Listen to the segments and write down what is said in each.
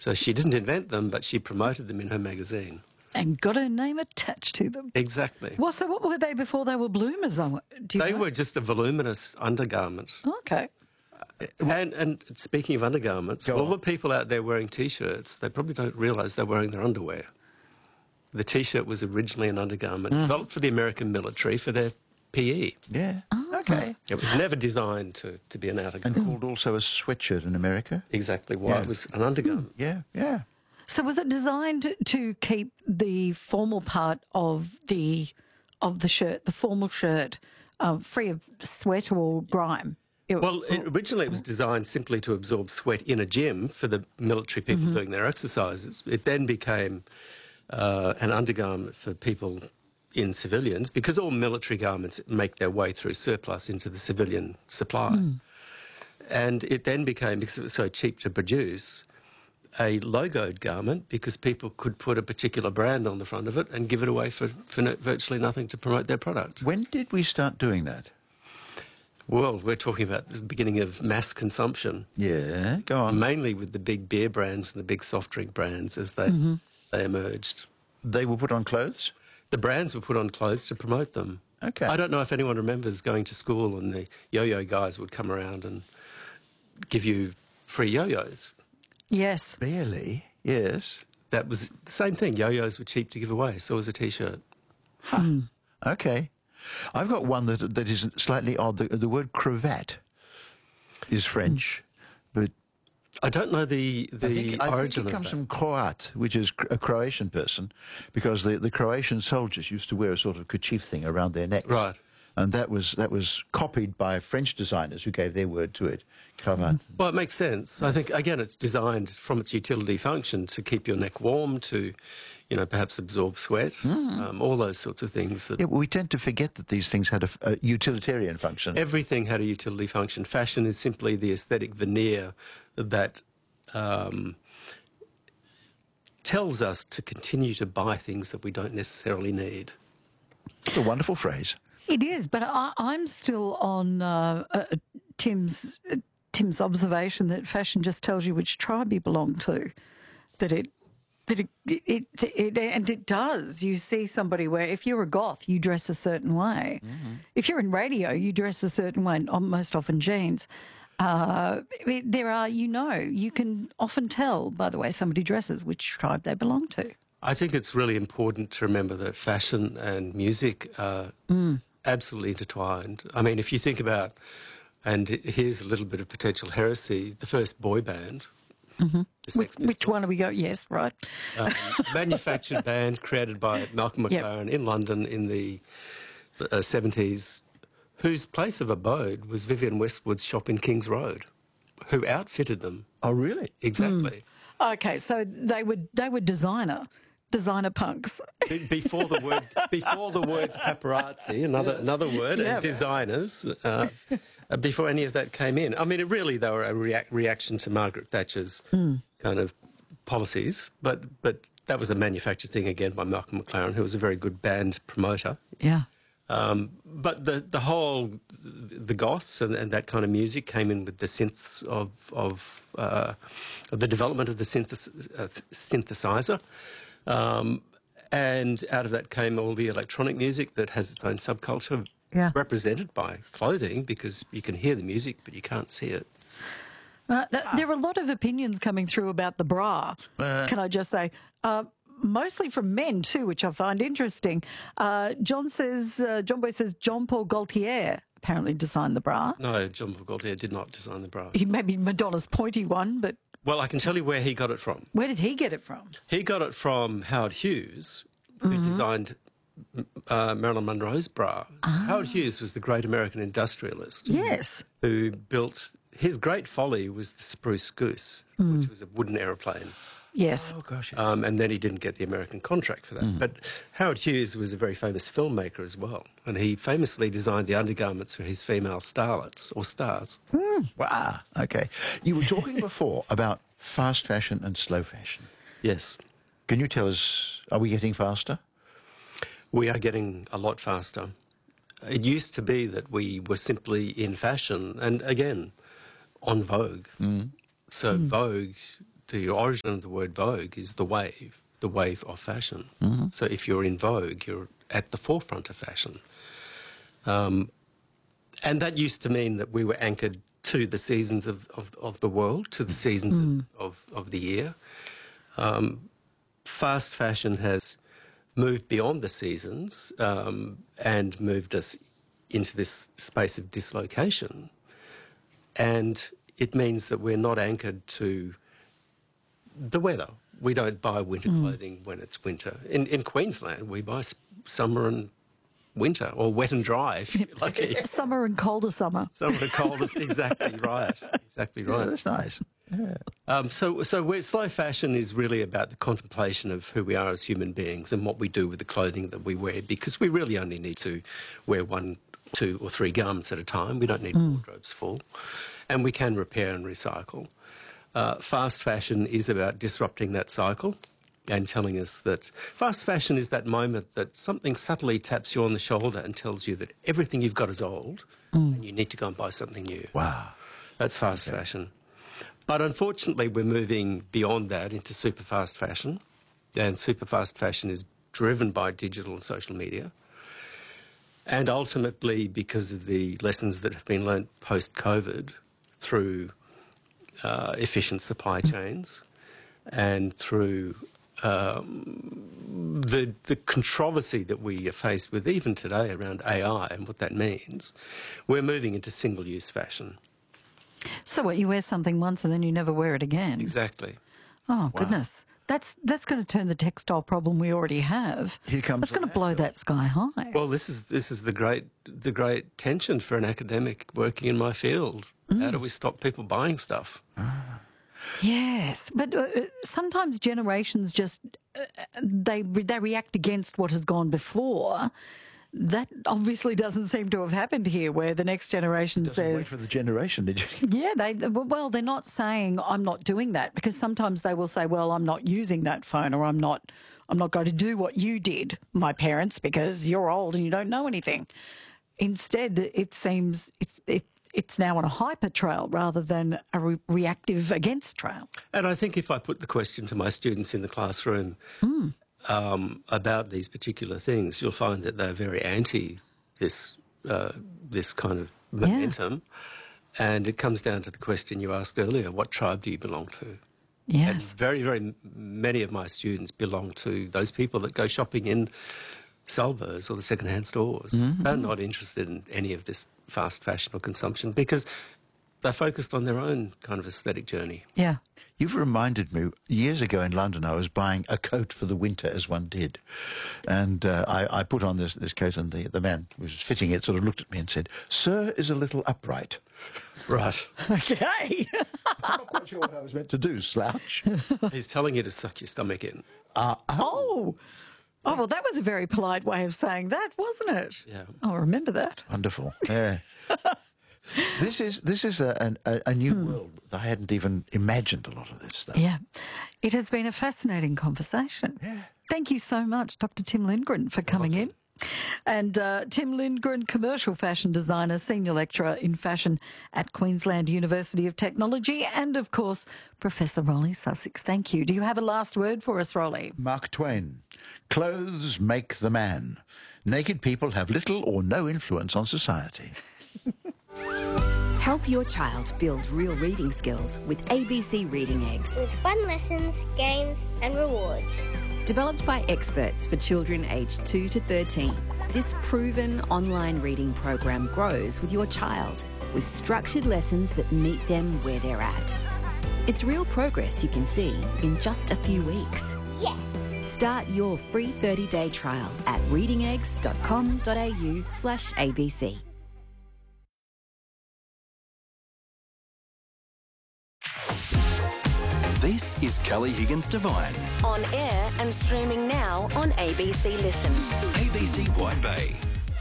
So she didn't invent them, but she promoted them in her magazine. And got her name attached to them. Exactly. Well, so what were they before they were bloomers? They were just a voluminous undergarment. Okay. And speaking of undergarments, all the people out there wearing T-shirts, they probably don't realise they're wearing their underwear. The T-shirt was originally an undergarment developed for the American military for their PE. Yeah. Okay. It was never designed to be an outer garment. And called also a sweatshirt in America. Exactly why it was an undergarment. Yeah, yeah. So was it designed to keep the formal part of the shirt, the formal shirt, free of sweat or grime? Originally it was designed simply to absorb sweat in a gym for the military people doing their exercises. It then became an undergarment for people in civilians, because all military garments make their way through surplus into the civilian supply. And it then became, because it was so cheap to produce, a logoed garment, because people could put a particular brand on the front of it and give it away for virtually nothing to promote their product. When did we start doing that? Well, we're talking about the beginning of mass consumption. Yeah, go on. Mainly with the big beer brands and the big soft drink brands as they emerged. They were put on clothes? The brands were put on clothes to promote them. Okay. I don't know if anyone remembers going to school and the yo-yo guys would come around and give you free yo-yos. Yes. Barely, yes. That was the same thing. Yo-yos were cheap to give away, so was a T-shirt. Okay. I've got one that is slightly odd. The word cravat is French, but I don't know the I think origin it comes of from Croat, which is a Croatian person, because the Croatian soldiers used to wear a sort of kerchief thing around their necks. Right. And that was copied by French designers who gave their word to it, cravat. Well, it makes sense. I think, again, it's designed from its utility function to keep your neck warm, to, perhaps absorb sweat, all those sorts of things. Yeah, we tend to forget that these things had a utilitarian function. Everything had a utility function. Fashion is simply the aesthetic veneer that tells us to continue to buy things that we don't necessarily need. It's a wonderful phrase. It is, but I'm still on Tim's observation that fashion just tells you which tribe you belong to. And it does. You see somebody where if you're a goth, you dress a certain way. If you're in radio, you dress a certain way. Most often jeans. There are, you can often tell by the way somebody dresses which tribe they belong to. I think it's really important to remember that fashion and music are absolutely intertwined. I mean, if you think about, and here's a little bit of potential heresy, the first boy band. Which one are we going? Yes, right. Manufactured band created by Malcolm McLaren in London in the 70s, whose place of abode was Vivienne Westwood's shop in Kings Road, who outfitted them. Oh, really? Exactly. Okay, so they were designer punks. Before the words paparazzi, another word, and designers, before any of that came in. I mean, they were a reaction to Margaret Thatcher's kind of policies, but that was a manufactured thing again by Malcolm McLaren, who was a very good band promoter. Yeah. But the goths and that kind of music came in with the synths of the development of the synthesizer. And out of that came all the electronic music that has its own subculture represented by clothing, because you can hear the music but you can't see it. There are a lot of opinions coming through about the bra, can I just say. Mostly from men too, which I find interesting. John Boy says Jean Paul Gaultier apparently designed the bra. No, Jean Paul Gaultier did not design the bra. He maybe Madonna's pointy one, but... Well, I can tell you where he got it from. Where did he get it from? He got it from Howard Hughes, who designed Marilyn Monroe's bra. Howard Hughes was the great American industrialist. Yes. Who built... His great folly was the Spruce Goose, which was a wooden aeroplane. Yes. Oh, gosh. And then he didn't get the American contract for that. But Howard Hughes was a very famous filmmaker as well. And he famously designed the undergarments for his female starlets, or stars. Wow. Okay. You were talking before about fast fashion and slow fashion. Yes. Can you tell us, are we getting faster? We are getting a lot faster. It used to be that we were simply in fashion and, again, on Vogue. So Vogue the origin of the word vogue is the wave of fashion. So if you're in vogue, you're at the forefront of fashion. And that used to mean that we were anchored to the seasons of the world, to the seasons of the year. Fast fashion has moved beyond the seasons and moved us into this space of dislocation. And it means that we're not anchored to the weather. We don't buy winter clothing when it's winter. In Queensland, we buy summer and winter, or wet and dry, if you're lucky. Summer and colder summer. Summer and colder, exactly right. Exactly right. Yeah, that's nice. So slow fashion is really about the contemplation of who we are as human beings and what we do with the clothing that we wear, because we really only need to wear 1, 2 or 3 garments at a time. We don't need wardrobes full. And we can repair and recycle. Fast fashion is about disrupting that cycle and telling us that fast fashion is that moment that something subtly taps you on the shoulder and tells you that everything you've got is old and you need to go and buy something new. Wow. That's fast fashion. But unfortunately, we're moving beyond that into super fast fashion, and super fast fashion is driven by digital and social media. And ultimately, because of the lessons that have been learnt post-COVID through efficient supply chains and through the controversy that we are faced with even today around AI and what that means, we're moving into single-use fashion. So what, you wear something once and then you never wear it again? Exactly. Oh, goodness. That's going to turn the textile problem we already have. Here comes That's going to blow that sky high. Well, this is the great tension for an academic working in my field. How do we stop people buying stuff? Yes, but sometimes generations just they react against what has gone before. That obviously doesn't seem to have happened here, where the next generation says, wait for the generation, did you? yeah, they're not saying I'm not doing that, because sometimes they will say, well, I'm not using that phone, or I'm not going to do what you did, my parents, because you're old and you don't know anything. Instead, it seems it's now on a hyper trail rather than a reactive against trail. And I think if I put the question to my students in the classroom about these particular things, you'll find that they're very anti this kind of momentum. Yeah. And it comes down to the question you asked earlier, what tribe do you belong to? Yes. And very, very many of my students belong to those people that go shopping in Salvos or the second-hand stores. They're not interested in any of this fast fashion or consumption because they're focused on their own kind of aesthetic journey. Yeah. You've reminded me, years ago in London, I was buying a coat for the winter, as one did. And I put on this coat, and the man who was fitting it sort of looked at me and said, "Sir is a little upright." Right. Okay. I'm not quite sure what I was meant to do, slouch. He's telling you to suck your stomach in. Oh, well, that was a very polite way of saying that, wasn't it? Yeah. I'll remember that. Wonderful. Yeah. This is a new world. I hadn't even imagined a lot of this stuff. Yeah. It has been a fascinating conversation. Yeah. Thank you so much, Dr. Tim Lindgren, for coming in. And Tim Lindgren, commercial fashion designer, senior lecturer in fashion at Queensland University of Technology, and, of course, Professor Rolly Sussex. Thank you. Do you have a last word for us, Rolly? Mark Twain. Clothes make the man. Naked people have little or no influence on society. Help your child build real reading skills with ABC Reading Eggs. With fun lessons, games and rewards. Developed by experts for children aged 2 to 13, this proven online reading program grows with your child with structured lessons that meet them where they're at. It's real progress you can see in just a few weeks. Yes! Start your free 30-day trial at readingeggs.com.au/ABC. This is Kelly Higgins Devine. On air and streaming now on ABC Listen. ABC White Bay.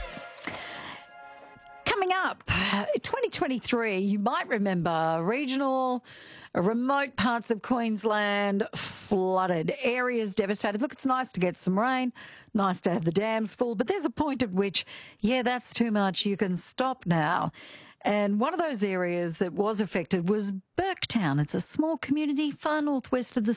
Coming up, 2023, you might remember regional, remote parts of Queensland flooded, areas devastated. Look, it's nice to get some rain, nice to have the dams full, but there's a point at which, yeah, that's too much. You can stop now. And one of those areas that was affected was Burketown. It's a small community far northwest of the